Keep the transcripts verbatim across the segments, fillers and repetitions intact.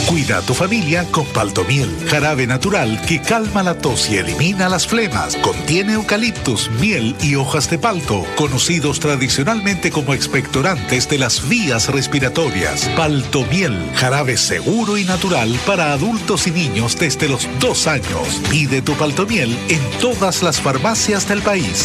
Cuida a tu familia con Paltomiel, jarabe natural que calma la tos y elimina las flemas. Contiene eucaliptus, miel y hojas de palto, conocidos tradicionalmente como expectorantes de las vías respiratorias. Paltomiel, jarabe seguro y natural para adultos y niños desde los dos años. Pide tu Paltomiel en todas las farmacias del país.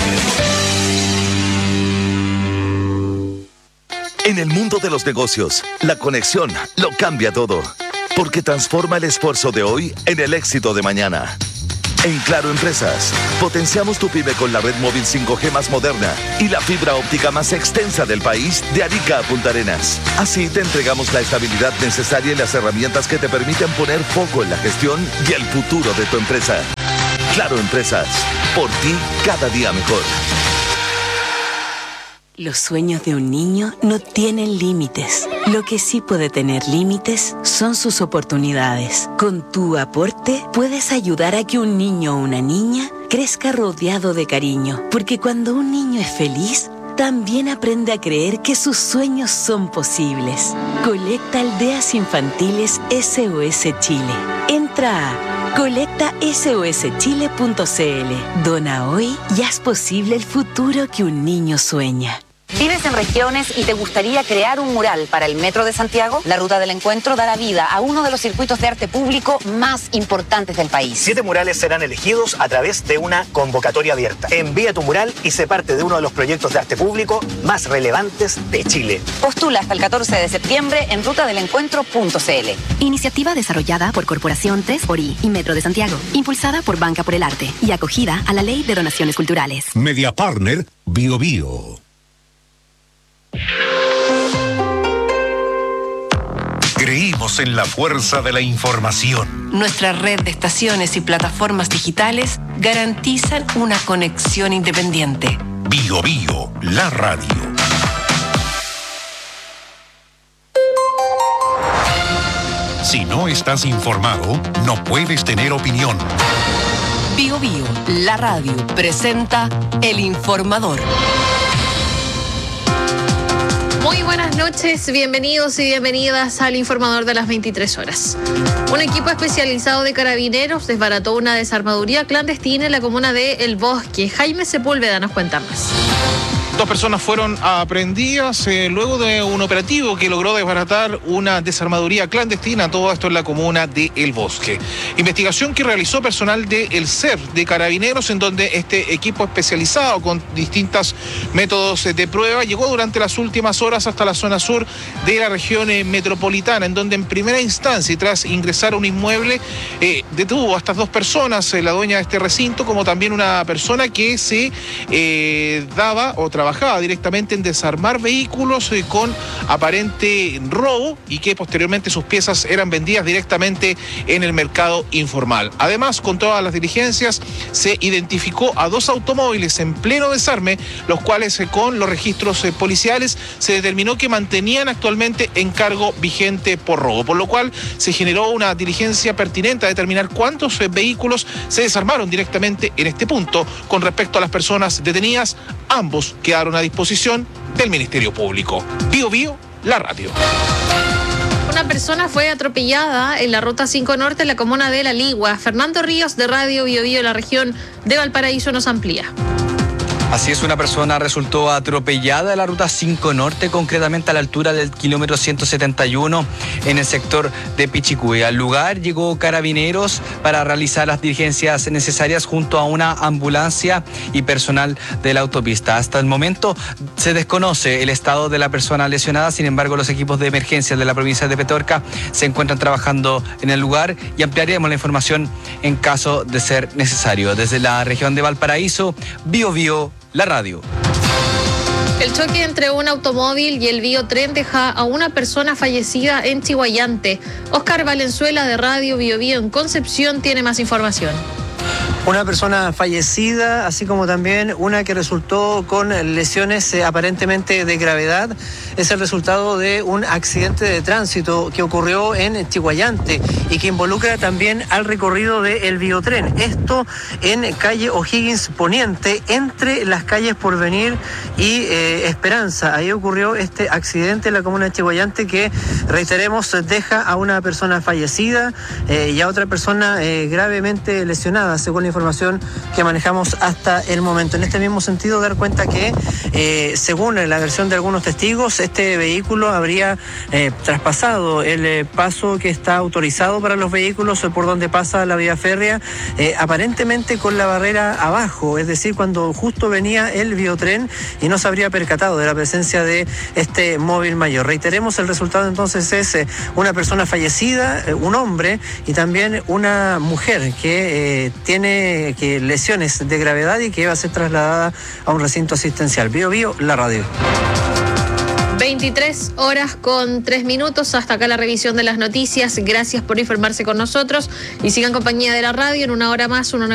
En el mundo de los negocios, la conexión lo cambia todo, porque transforma el esfuerzo de hoy en el éxito de mañana. En Claro Empresas, potenciamos tu pyme con la red móvil cinco G más moderna y la fibra óptica más extensa del país, de Arica a Punta Arenas. Así te entregamos la estabilidad necesaria y las herramientas que te permiten poner foco en la gestión y el futuro de tu empresa. Claro Empresas, por ti cada día mejor. Los sueños de un niño no tienen límites. Lo que sí puede tener límites son sus oportunidades. Con tu aporte puedes ayudar a que un niño o una niña crezca rodeado de cariño. Porque cuando un niño es feliz, también aprende a creer que sus sueños son posibles. Colecta Aldeas Infantiles S O S Chile. Entra a colecta S O S chile punto c l. Dona hoy y haz posible el futuro que un niño sueña. ¿Vives en regiones y te gustaría crear un mural para el Metro de Santiago? La Ruta del Encuentro dará vida a uno de los circuitos de arte público más importantes del país. Siete murales serán elegidos a través de una convocatoria abierta. Envía tu mural y sé parte de uno de los proyectos de arte público más relevantes de Chile. Postula hasta el catorce de septiembre en ruta del encuentro punto c l. Iniciativa desarrollada por Corporación tres Ori y Metro de Santiago, impulsada por Banca por el Arte y acogida a la Ley de Donaciones Culturales. Media Partner Bio Bio. Creímos en la fuerza de la información. Nuestra red de estaciones y plataformas digitales garantizan una conexión independiente. Bio Bio, la radio. Si no estás informado, no puedes tener opinión. Bio Bio, la radio, presenta El Informador. Muy buenas noches, bienvenidos y bienvenidas al Informador de las veintitrés horas. Un equipo especializado de carabineros desbarató una desarmaduría clandestina en la comuna de El Bosque. Jaime Sepúlveda nos cuenta más. Dos personas fueron aprehendidas eh, luego de un operativo que logró desbaratar una desarmaduría clandestina, todo esto en la comuna de El Bosque. Investigación que realizó personal del C E R de Carabineros, en donde este equipo especializado con distintos métodos de prueba llegó durante las últimas horas hasta la zona sur de la región eh, metropolitana, en donde en primera instancia y tras ingresar a un inmueble eh, detuvo a estas dos personas, eh, la dueña de este recinto, como también una persona que se eh, daba o trabajaba trabajaba directamente en desarmar vehículos eh, con aparente robo y que posteriormente sus piezas eran vendidas directamente en el mercado informal. Además, con todas las diligencias, se identificó a dos automóviles en pleno desarme, los cuales eh, con los registros eh, policiales se determinó que mantenían actualmente encargo vigente por robo, por lo cual se generó una diligencia pertinente a determinar cuántos eh, vehículos se desarmaron directamente en este punto. Con respecto a las personas detenidas, ambos quedaron a disposición del Ministerio Público. Bio Bio, la radio. Una persona fue atropellada en la Ruta cinco Norte en la comuna de La Ligua. Fernando Ríos, de Radio Bio Bio, la región de Valparaíso, nos amplía. Así es, una persona resultó atropellada en la Ruta cinco Norte, concretamente a la altura del kilómetro ciento setenta y uno en el sector de Pichicuy. Al lugar llegó Carabineros para realizar las diligencias necesarias junto a una ambulancia y personal de la autopista. Hasta el momento se desconoce el estado de la persona lesionada, sin embargo los equipos de emergencia de la provincia de Petorca se encuentran trabajando en el lugar y ampliaremos la información en caso de ser necesario. Desde la región de Valparaíso, Bio Bio, la radio. El choque entre un automóvil y el biotren deja a una persona fallecida en Chihuayante. Oscar Valenzuela, de Radio Bio Bio en Concepción, tiene más información. Una persona fallecida, así como también una que resultó con lesiones eh, aparentemente de gravedad. Es el resultado de un accidente de tránsito que ocurrió en Chiguayante y que involucra también al recorrido del biotren. Esto en calle O'Higgins Poniente, entre las calles Porvenir y eh, Esperanza. Ahí ocurrió este accidente en la comuna de Chiguayante que, reiteremos, deja a una persona fallecida eh, y a otra persona eh, gravemente lesionada, según la información que manejamos hasta el momento. En este mismo sentido, dar cuenta que, eh, según la versión de algunos testigos, este vehículo habría eh, traspasado el eh, paso que está autorizado para los vehículos eh, por donde pasa la vía férrea, eh, aparentemente con la barrera abajo, es decir, cuando justo venía el biotren y no se habría percatado de la presencia de este móvil mayor. Reiteremos, el resultado entonces es eh, una persona fallecida, eh, un hombre y también una mujer que eh, tiene que lesiones de gravedad y que va a ser trasladada a un recinto asistencial. Bio Bio, la radio. veintitrés horas con tres minutos. Hasta acá la revisión de las noticias. Gracias por informarse con nosotros y sigan en compañía de la radio. En una hora más, una